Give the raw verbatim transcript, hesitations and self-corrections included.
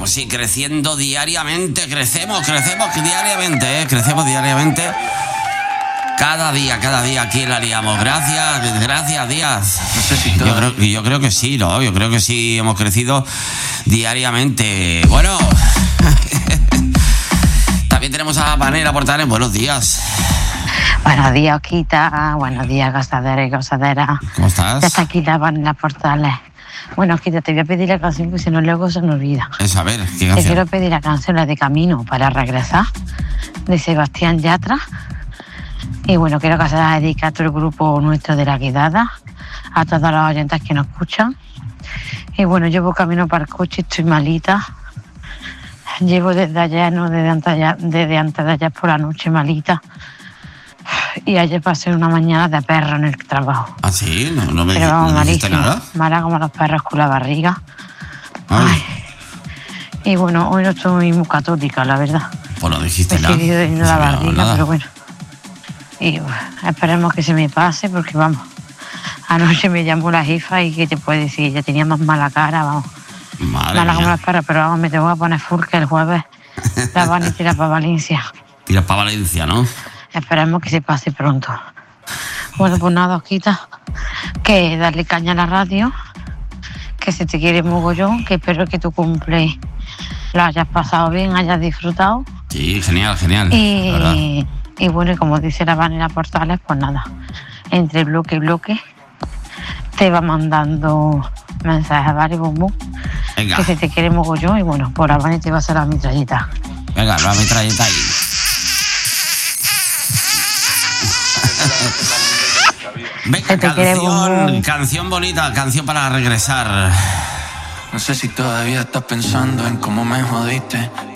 Pues sí, creciendo diariamente, crecemos, crecemos diariamente, ¿eh? Crecemos diariamente. Cada día, cada día aquí la liamos. Gracias, gracias, Díaz. No sé si yo, creo, yo creo que sí, ¿no? Yo creo que sí hemos crecido diariamente. Bueno, también tenemos a Vanela Portales. Buenos días. Buenos días, Osquita. Buenos días, gozadera y gozadera. ¿Cómo estás? Ya está aquí la Vanela Portales. Bueno, Osquita, te voy a pedir la canción, porque si no luego se me olvida. Es a ver, ¿qué Te canción? quiero pedir la canción, la de Camino para regresar, de Sebastián Yatra. Y bueno, quiero que se la dedique a todo el grupo nuestro de La Quedada, a todas las oyentes que nos escuchan. Y bueno, llevo camino para el coche, estoy malita. Llevo desde ayer, no, desde antes, de- desde antes de ayer por la noche malita. Y ayer pasé una mañana de perro en el trabajo. ¿Ah, sí? ¿No, no me, Pero vamos, no me dijiste malísimo. nada? Mala como los perros con la barriga. Ay, Ay. Y bueno, hoy no estoy muy católica, la verdad. pues no Me dijiste he nada. seguido en No la sabía barriga, nada. pero bueno. Y bueno, esperemos que se me pase, porque vamos, anoche me llamó la jefa y que te puede decir, ella tenía más mala cara, vamos. Madre Mala como mía. las perras, pero vamos, me tengo que poner full que el jueves la van a tirar para Valencia. Tiras para Valencia, ¿no? Esperemos que se pase pronto. Bueno, pues nada, Osquita, que darle caña a la radio, que se te quiere mogollón, que espero que tu cumple lo hayas pasado bien, hayas disfrutado. Sí, genial, genial. la verdad. Y, y bueno, y como dice la Vanela Portales, pues nada, entre bloque y bloque te va mandando mensajes a varios bombón, Venga, que se te quiere mogollón y bueno, por la Vanela te va a hacer la mitrallita. venga, la metralleta ahí. Venga, Que te quiere, canción, bombón. canción bonita, canción para regresar. No sé si todavía estás pensando en cómo me jodiste.